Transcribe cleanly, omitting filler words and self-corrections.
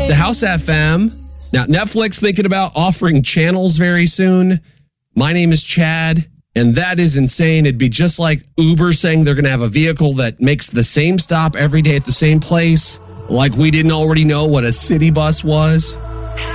The House FM. Now, Netflix thinking about offering channels very soon. My name is Chad, and that is insane. It'd be just like Uber saying they're going to have a vehicle that makes the same stop every day at the same place, like we didn't already know what a city bus was.